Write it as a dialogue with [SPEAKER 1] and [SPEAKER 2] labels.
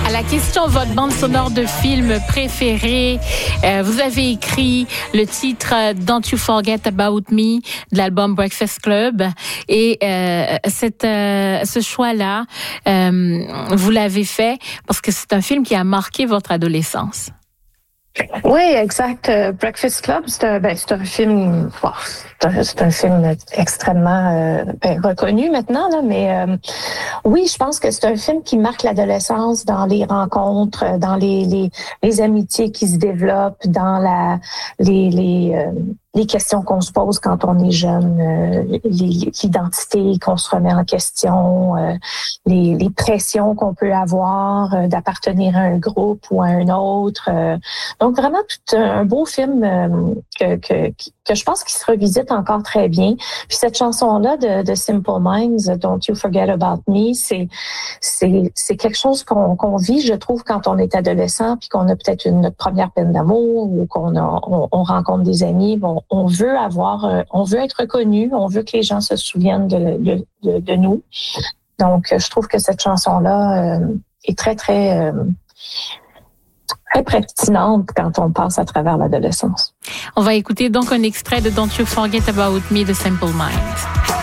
[SPEAKER 1] À la question votre bande sonore de film préférée, vous avez écrit le titre Don't You Forget About Me de l'album Breakfast Club. Et ce choix-là, vous l'avez fait parce que c'est un film qui a marqué votre adolescence.
[SPEAKER 2] Oui, exact. Breakfast Club, c'est un film, c'est un film extrêmement reconnu maintenant, là, mais oui, je pense que c'est un film qui marque l'adolescence dans les rencontres, dans les amitiés qui se développent, dans les questions qu'on se pose quand on est jeune, l'identité qu'on se remet en question, les pressions qu'on peut avoir d'appartenir à un groupe ou à un autre. Donc vraiment tout un beau film que je pense qu'il se revisite encore très bien. Puis cette chanson-là de Simple Minds, Don't You Forget About Me, c'est quelque chose qu'on vit, je trouve, quand on est adolescent, puis qu'on a peut-être notre première peine d'amour ou on rencontre des amis. Bon, on veut être reconnu, on veut que les gens se souviennent de nous. Donc, je trouve que cette chanson-là est très, très, très pertinente quand on passe à travers l'adolescence.
[SPEAKER 1] On va écouter donc un extrait de Don't You Forget About Me de Simple Minds.